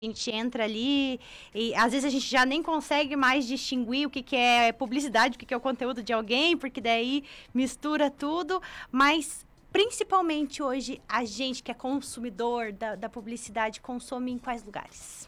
gente entra ali e às vezes a gente já nem consegue mais distinguir o que é publicidade, o que é o conteúdo de alguém, porque daí mistura tudo, mas principalmente hoje a gente que é consumidor da publicidade consome em quais lugares?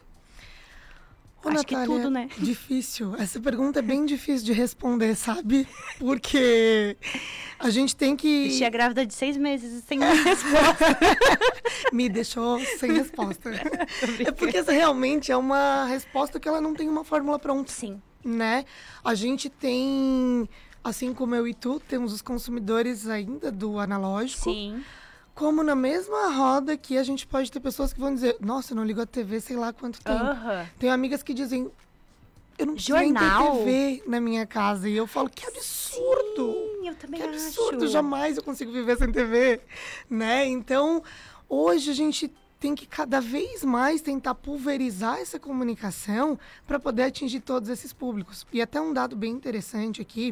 Ô, Acho Natália, que tudo, né? difícil. Essa pergunta é bem difícil de responder, sabe? Porque a gente tem que... Deixei a grávida de 6 meses sem resposta. Me deixou sem resposta. É porque essa realmente é uma resposta que ela não tem uma fórmula pronta. Sim. Né? A gente tem, assim como eu e tu, temos os consumidores ainda do analógico. Sim. Como na mesma roda que a gente pode ter pessoas que vão dizer, nossa, eu não ligo a TV sei lá quanto tempo. Tenho amigas que dizem, eu não preciso nem ter TV na minha casa. E eu falo, que absurdo! Sim, eu também acho. Que absurdo, jamais eu consigo viver sem TV, né? Então, hoje a gente tem que cada vez mais tentar pulverizar essa comunicação para poder atingir todos esses públicos. E até um dado bem interessante aqui,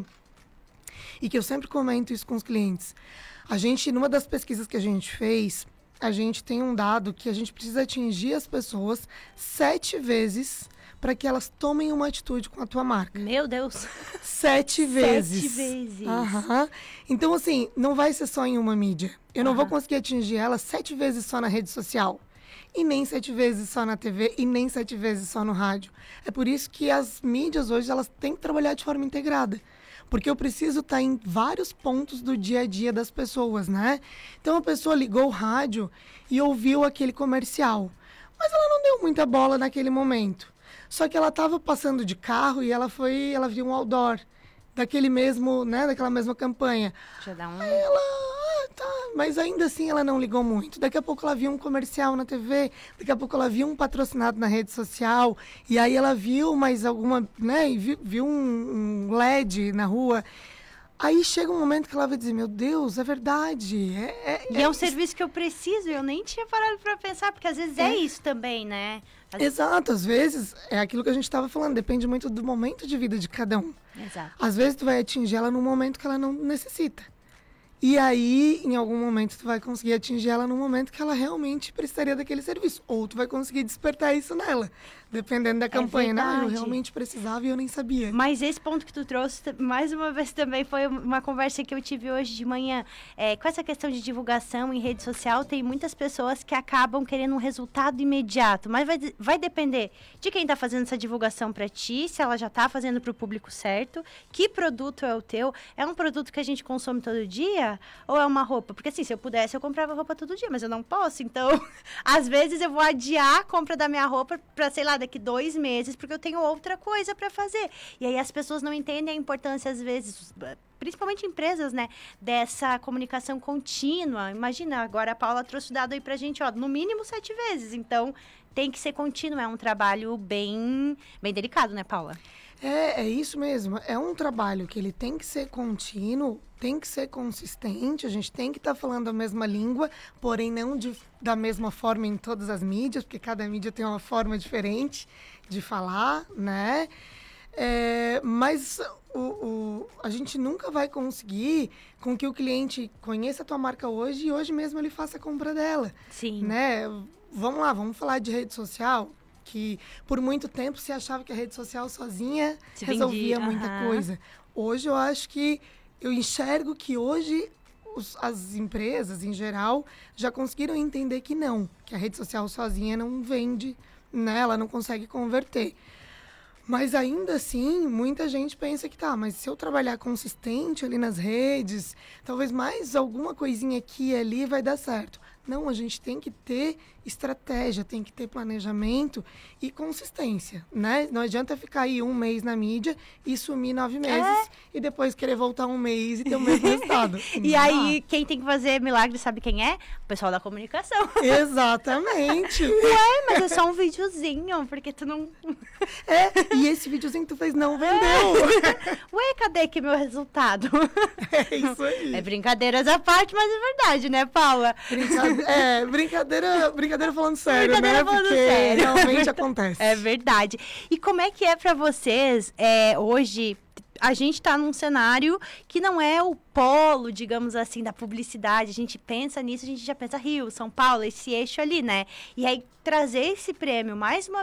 e que eu sempre comento isso com os clientes. A gente, numa das pesquisas que a gente fez, a gente tem um dado que a gente precisa atingir as pessoas 7 vezes para que elas tomem uma atitude com a tua marca. Meu Deus! 7 vezes. 7 vezes. Então, assim, não vai ser só em uma mídia. Eu não vou conseguir atingir elas 7 vezes só na rede social. E nem 7 vezes só na TV, e nem 7 vezes só no rádio. É por isso que as mídias hoje, elas têm que trabalhar de forma integrada. Porque eu preciso estar em vários pontos do dia a dia das pessoas, né? Então, a pessoa ligou o rádio e ouviu aquele comercial. Mas ela não deu muita bola naquele momento. Só que ela estava passando de carro e ela viu um outdoor daquele mesmo, né? Daquela mesma campanha. Já dá um... Aí ela, tá, mas ainda assim ela não ligou muito. Daqui a pouco ela viu um comercial na TV, daqui a pouco ela viu um patrocinado na rede social, e aí ela viu mais alguma, né, e viu um LED na rua. Aí chega um momento que ela vai dizer, meu Deus, é verdade. E é um serviço que eu preciso, eu nem tinha parado para pensar, porque às vezes é isso também, né? Exato, às vezes é aquilo que a gente estava falando, depende muito do momento de vida de cada um. Exato. Às vezes tu vai atingir ela num momento que ela não necessita. E aí, em algum momento, tu vai conseguir atingir ela num momento que ela realmente precisaria daquele serviço. Ou tu vai conseguir despertar isso nela, dependendo da campanha. Não, eu realmente precisava e eu nem sabia. Mas esse ponto que tu trouxe, mais uma vez também, foi uma conversa que eu tive hoje de manhã. Com essa questão de divulgação em rede social, tem muitas pessoas que acabam querendo um resultado imediato. Mas vai depender de quem está fazendo essa divulgação para ti, se ela já está fazendo para o público certo, que produto é o teu. É um produto que a gente consome todo dia? Ou é uma roupa? Porque assim, se eu pudesse, eu comprava roupa todo dia, mas eu não posso. Então, às vezes eu vou adiar a compra da minha roupa para, sei lá, daqui 2 meses, porque eu tenho outra coisa para fazer. E aí as pessoas não entendem a importância, às vezes, principalmente empresas, né, dessa comunicação contínua. Imagina, agora a Paula trouxe o dado aí pra gente, ó, no mínimo 7 vezes. Então, tem que ser contínuo, é um trabalho bem delicado, né, Paula? É isso mesmo. É um trabalho que ele tem que ser contínuo, tem que ser consistente, a gente tem que estar falando a mesma língua, porém não da mesma forma em todas as mídias, porque cada mídia tem uma forma diferente de falar, né? Mas a gente nunca vai conseguir com que o cliente conheça a tua marca hoje e hoje mesmo ele faça a compra dela. Sim. Né? Vamos lá, vamos falar de rede social, que por muito tempo se achava que a rede social sozinha resolvia muita coisa. Hoje eu acho que eu enxergo que hoje as empresas, em geral, já conseguiram entender que não, que a rede social sozinha não vende, né? Ela não consegue converter. Mas ainda assim, muita gente pensa que mas se eu trabalhar consistente ali nas redes, talvez mais alguma coisinha aqui e ali vai dar certo. Não, a gente tem que ter estratégia, tem que ter planejamento e consistência, né? Não adianta ficar aí 1 mês na mídia e sumir 9 meses e depois querer voltar 1 mês e ter o mesmo resultado. E aí, quem tem que fazer milagre, sabe quem é? O pessoal da comunicação. Exatamente. Ué, mas é só um videozinho, porque tu não... E esse videozinho que tu fez não vendeu. Ué, cadê aqui meu resultado? É isso aí. É brincadeiras à parte, mas é verdade, né, Paula? Brincadeira falando sério, brincadeira né? falando Porque sério. realmente acontece. É verdade. E como é que é pra vocês, hoje, a gente está num cenário que não é o polo, digamos assim, da publicidade. A gente pensa nisso, a gente já pensa Rio, São Paulo, esse eixo ali, né? E aí, trazer esse prêmio mais uma